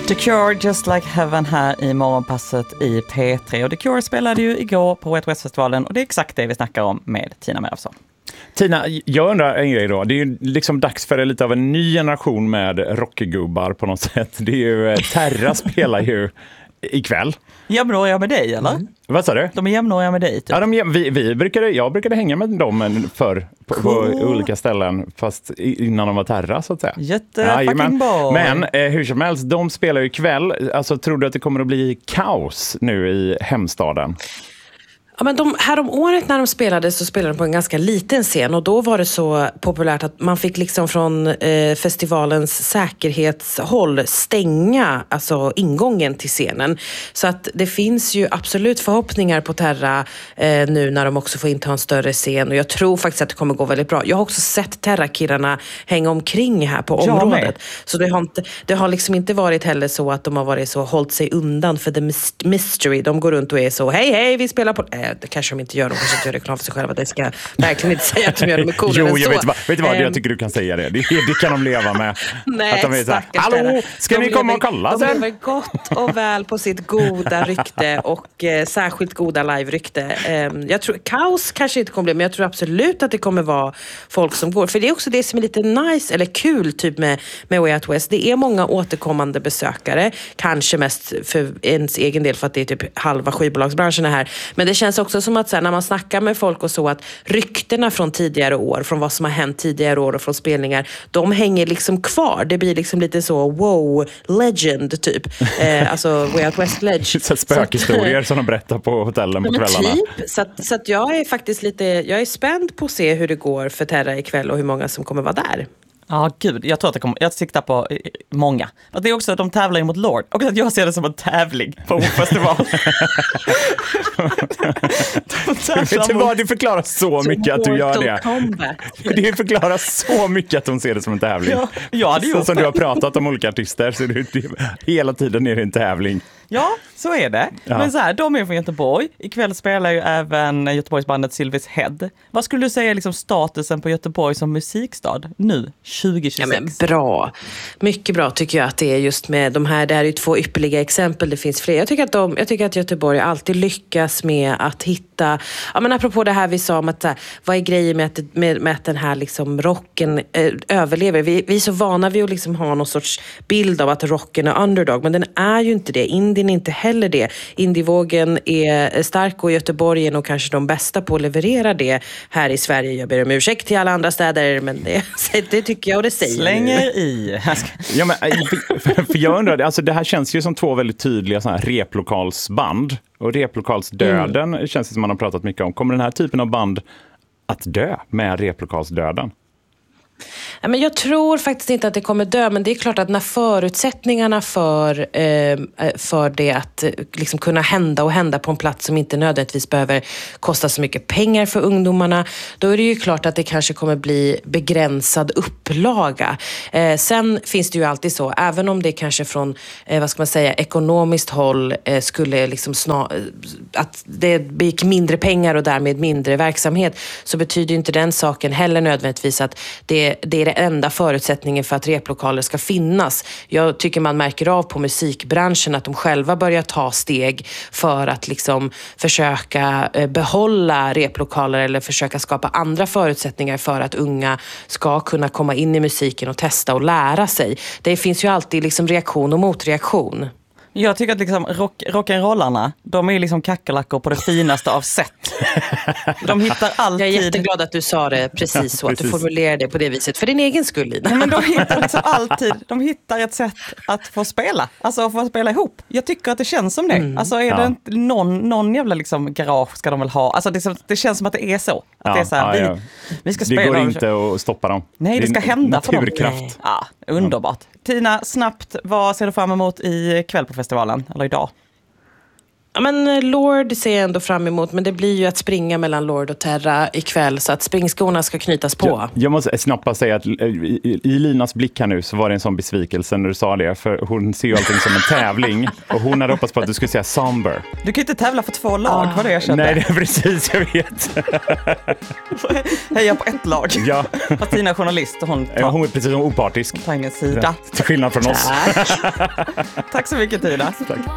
The Cure, Just Like Heaven här i morgonpasset i P3. Och The Cure spelade ju igår på Way Out West-festivalen och det är exakt det vi snackar om med Tina Meyerson. Tina, jag undrar en grej då. Det är ju liksom dags för lite av en ny generation med rockgubbar på något sätt. Det är ju, Terra spelar ju ikväll. Jämnåriga med dig, eller? Mm. Vad sa du? De är jämnåriga med dig, typ. Ja, jag brukade hänga med dem förr på olika ställen, fast innan de var Terra, så att säga. Fucking boy. Men hur som helst, de spelar ju ikväll. Alltså, tror du att det kommer att bli kaos nu i hemstaden? Ja, men härom året när de spelade så spelade de på en ganska liten scen och då var det så populärt att man fick liksom från festivalens säkerhetshåll stänga alltså ingången till scenen. Så att det finns ju absolut förhoppningar på Terra nu när de också får inta en större scen och jag tror faktiskt att det kommer gå väldigt bra. Jag har också sett Terra-killarna hänga omkring här på området. Så det har liksom inte varit heller så att de har varit så hållit sig undan för the mystery. De går runt och är så, hej, vi spelar på... Det kanske de inte gör, de kanske inte gör reklam för sig själva. Det ska verkligen inte säga att de gör det med coolare än så. Jo, vet du vad, jag tycker du kan säga det. Det kan de leva med. Nej, att de är så här, hallå, ska vi komma och kolla sen? De lever gott och väl på sitt goda rykte och särskilt goda live-rykte. Jag tror, kaos kanske inte kommer bli, men jag tror absolut att det kommer vara folk som går. För det är också det som är lite nice, eller kul typ med Way Out West. Det är många återkommande besökare. Kanske mest för ens egen del för att det är typ halva skivbolagsbranschen här. Men det känns också som att så här, när man snackar med folk och så att ryktena från tidigare år, från vad som har hänt tidigare år och från spelningar, de hänger liksom kvar. Det blir liksom lite så wow, legend typ. Alltså Way Out West legend. Så spökhistorier som de berättar på hotellen på kvällarna. Typ, så att jag är faktiskt jag är spänd på att se hur det går för Terra ikväll och hur många som kommer vara där. Ja, gud. Jag tror att jag siktar på många. Att det är också att de tävlar mot Lord. Och att jag ser det som en tävling på festival. Vet du vad? Det förklarar så mycket att du gör det. Det förklarar så mycket att de ser det som en tävling. Ja, det så som du har pratat om olika artister så hela tiden är det en tävling. Ja, så är det. Ja. Men så här, de är från Göteborg. Ikväll spelar ju även Göteborgsbandet Sylvis Head. Vad skulle du säga är liksom statusen på Göteborg som musikstad nu, 2026? Ja, men bra. Mycket bra tycker jag att det är just med de här. Det här är ju 2 ypperliga exempel. Det finns fler. Jag tycker att Göteborg alltid lyckas med att hitta... Ja, men apropå det här vi sa om att vad är grejen med att den här liksom rocken överlever. Vi är så vana vid att liksom ha någon sorts bild av att rocken är underdog. Men den är ju inte det. Indien är inte heller det. Indievågen är stark och Göteborg är nog kanske de bästa på att leverera det här i Sverige. Jag ber om ursäkt till alla andra städer, men det tycker jag och det säger. Slänger i. Ja, men, för jag undrar, alltså det här känns ju som 2 väldigt tydliga såna här replokalsband. Och replokalsdöden känns det som man har pratat mycket om. Kommer den här typen av band att dö med replokalsdöden? Ja, men jag tror faktiskt inte att det kommer dö, men det är klart att när förutsättningarna för det att liksom kunna hända på en plats som inte nödvändigtvis behöver kosta så mycket pengar för ungdomarna, då är det ju klart att det kanske kommer bli begränsad upplaga. Sen finns det ju alltid så, även om det kanske från ekonomiskt håll skulle liksom att det blir mindre pengar och därmed mindre verksamhet, så betyder inte den saken heller nödvändigtvis att det är det enda förutsättningen för att replokaler ska finnas. Jag tycker man märker av på musikbranschen att de själva börjar ta steg för att liksom försöka behålla replokaler eller försöka skapa andra förutsättningar för att unga ska kunna komma in i musiken och testa och lära sig. Det finns ju alltid liksom reaktion och motreaktion. Jag tycker att liksom rock'n'rollarna, de är liksom kackerlackor på det finaste av sätt. De hittar alltid... Jag är jätteglad att du sa det precis så, att du formulerar det på det viset. För din egen skull, Lina. Nej, men de hittar liksom alltid, de hittar ett sätt att få spela. Alltså att få spela ihop. Jag tycker att det känns som det. Alltså är det inte någon jävla liksom garage ska de väl ha. Alltså det känns som att det är så. Att det är så här, vi ska spela. Det går inte att stoppa dem. Nej, det ska hända för dem. Naturkraft. Ja, underbart. Tina, snabbt, vad ser du fram emot i kväll på festivalen? Eller idag? Ja, men Lord ser jag ändå fram emot, men det blir ju att springa mellan Lord och Terra ikväll, så att springskorna ska knytas på. Jag måste snabbt bara säga att i Linas blick här nu så var det en sån besvikelse när du sa det, för hon ser ju allting som en tävling och hon hade hoppats på att du skulle säga somber. Du kan ju inte tävla för 2 lag, vad det jag kände. Nej, det är precis, jag vet. Heja på ett lag. Ja. Fast Tina är journalist och hon är precis som opartisk. tar ingen sida. Till skillnad från oss. Tack så mycket, Tina. Tack.